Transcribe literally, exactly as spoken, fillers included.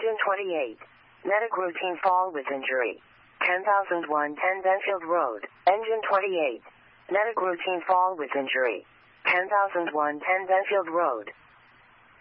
Engine twenty-eight. Medic routine fall with injury. ten thousand one ten Benfield Road. Engine twenty-eight. Medic routine fall with injury. ten thousand one ten Benfield Road.